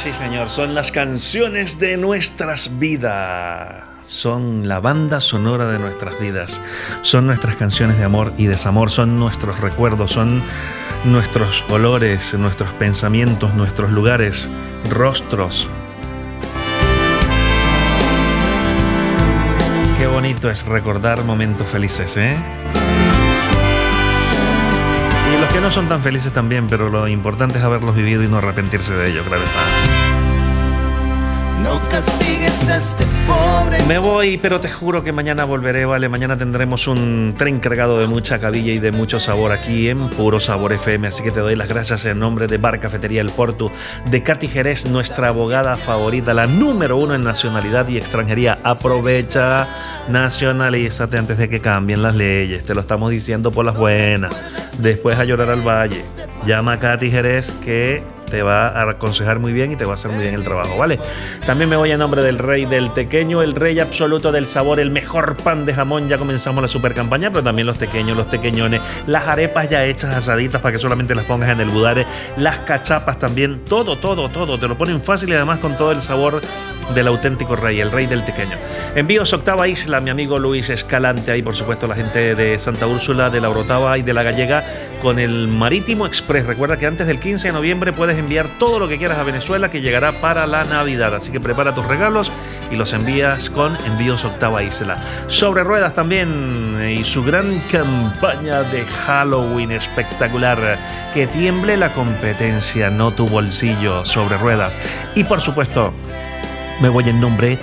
Sí, señor, son las canciones de nuestras vidas. Son la banda sonora de nuestras vidas. Son nuestras canciones de amor y desamor. Son nuestros recuerdos. Son nuestros olores, nuestros pensamientos, nuestros lugares, rostros. Qué bonito es recordar momentos felices, ¿eh? Y los que no son tan felices también, pero lo importante es haberlos vivido y no arrepentirse de ello, claro está. No castigues a este pobre. Me voy, pero te juro que mañana volveré, ¿vale? Mañana tendremos un tren cargado de mucha cabilla y de mucho sabor aquí en Puro Sabor FM. Así que te doy las gracias en nombre de Bar Cafetería El Porto, de Katy Jerez, nuestra abogada favorita, la número 1 en nacionalidad y extranjería. Aprovecha, nacionalízate antes de que cambien las leyes. Te lo estamos diciendo por las buenas. Después a llorar al valle. Llama a Katy Jerez que te va a aconsejar muy bien y te va a hacer muy bien el trabajo, ¿vale? También me voy en nombre del rey del tequeño, el rey absoluto del sabor, el mejor pan de jamón. Ya comenzamos la super campaña, pero también los tequeños, los tequeñones, las arepas ya hechas asaditas para que solamente las pongas en el budare, las cachapas también, todo, te lo ponen fácil y además con todo el sabor del auténtico rey, el rey del tequeño. Envíos Octava Isla, mi amigo Luis Escalante, ahí por supuesto la gente de Santa Úrsula, de la Orotava y de la Gallega con el Marítimo Express. Recuerda que antes del 15 de noviembre puedes enviar todo lo que quieras a Venezuela, que llegará para la Navidad, así que prepara tus regalos y los envías con Envíos Octava Isla. Sobre Ruedas también y su gran campaña de Halloween espectacular. Que tiemble la competencia, no tu bolsillo. Sobre Ruedas. Y por supuesto me voy en nombre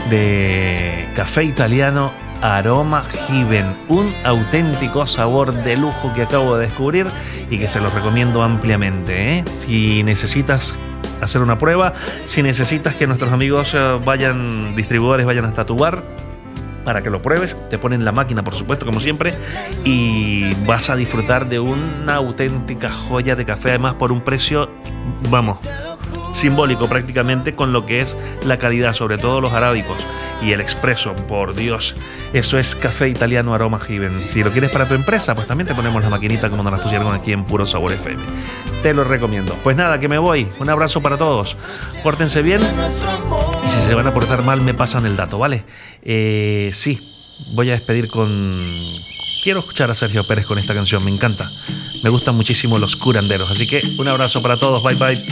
de Café Italiano Aroma Given, un auténtico sabor de lujo que acabo de descubrir y que se los recomiendo ampliamente, ¿eh? Si necesitas hacer una prueba, si necesitas que nuestros amigos distribuidores vayan hasta tu bar para que lo pruebes, te ponen la máquina, por supuesto, como siempre, y vas a disfrutar de una auténtica joya de café, además por un precio, simbólico prácticamente, con lo que es la calidad, sobre todo los arábicos y el expreso. Por Dios, eso es Café Italiano Aroma Given. Si lo quieres para tu empresa, pues también te ponemos la maquinita como nos la pusieron aquí en Puro Sabor FM. Te lo recomiendo. Pues nada, que me voy. Un abrazo para todos. Pórtense bien y si se van a portar mal me pasan el dato, ¿vale? Sí, voy a despedir Quiero escuchar a Sergio Pérez con esta canción, me encanta. Me gustan muchísimo los curanderos, así que un abrazo para todos, bye bye.